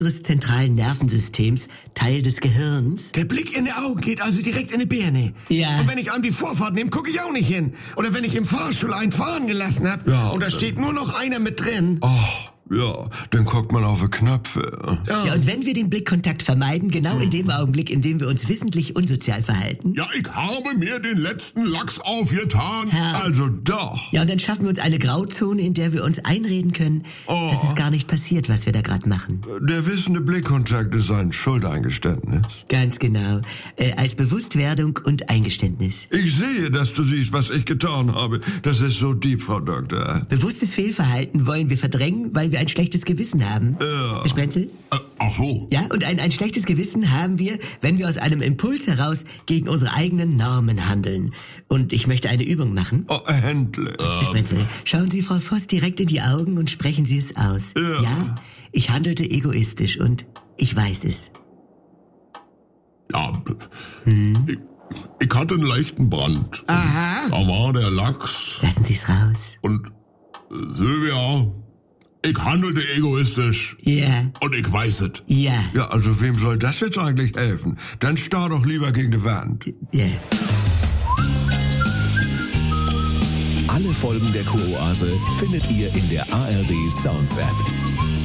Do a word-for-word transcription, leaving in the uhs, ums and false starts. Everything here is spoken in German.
des zentralen Nervensystems, Teil des Gehirns. Der Blick in die Augen geht also direkt in die Birne. Ja. Und wenn ich an die Vorfahrt nehme, gucke ich auch nicht hin. Oder wenn ich im Fahrstuhl einen fahren gelassen habe Ja, und da steht nur noch einer mit drin. Oh, ja, dann guckt man auf die Knöpfe. Ja. Ja, und wenn wir den Blickkontakt vermeiden, genau in dem Augenblick, in dem wir uns wissentlich unsozial verhalten. Ja, ich habe mir den letzten Lachs aufgetan. Ja. Also doch. Ja, und dann schaffen wir uns eine Grauzone, in der wir uns einreden können, Oh. dass es gar nicht passiert, was wir da gerade machen. Der wissende Blickkontakt ist ein Schuldeingeständnis. Ganz genau. Äh, als Bewusstwerdung und Eingeständnis. Ich sehe, dass du siehst, was ich getan habe. Das ist so deep, Frau Doktor. Bewusstes Fehlverhalten wollen wir verdrängen, weil wir ein schlechtes Gewissen haben. Ja. Herr Sprenzel? Äh, ach so. Ja, und ein, ein schlechtes Gewissen haben wir, wenn wir aus einem Impuls heraus gegen unsere eigenen Normen handeln. Und ich möchte eine Übung machen. Oh, endlich. Herr Sprenzel, schauen Sie Frau Voss direkt in die Augen und sprechen Sie es aus. Ja. Ja, ich handelte egoistisch und ich weiß es. Ja, Hm? ich, ich hatte einen leichten Brand. Aha. Da war der Lachs. Lassen Sie es raus. Und äh, Sylvia, ich handelte egoistisch. Ja, Und ich weiß es. ja, Ja, also wem soll das jetzt eigentlich helfen? Dann starr doch lieber gegen die Wand. ja. Alle Folgen der Kuroase findet ihr in der A R D Sounds App.